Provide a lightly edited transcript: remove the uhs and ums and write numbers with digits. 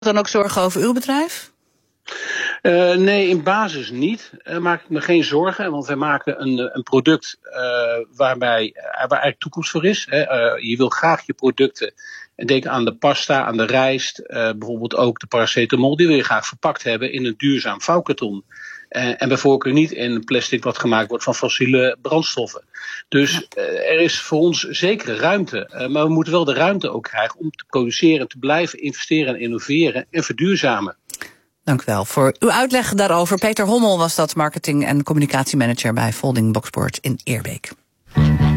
dan ook zorgen over uw bedrijf? Nee, in basis niet. Maak ik me geen zorgen, want wij maken een product waar eigenlijk toekomst voor is. Je wil graag je producten, en denk aan de pasta, aan de rijst, bijvoorbeeld ook de paracetamol, die wil je graag verpakt hebben in een duurzaam vouwkarton. En bij voorkeur niet in plastic wat gemaakt wordt van fossiele brandstoffen. Dus er is voor ons zekere ruimte. Maar we moeten wel de ruimte ook krijgen om te produceren, te blijven investeren en innoveren en verduurzamen. Dank u wel voor uw uitleg daarover. Peter Hommel was dat, marketing- en communicatiemanager bij Folding Boxboard in Eerbeek.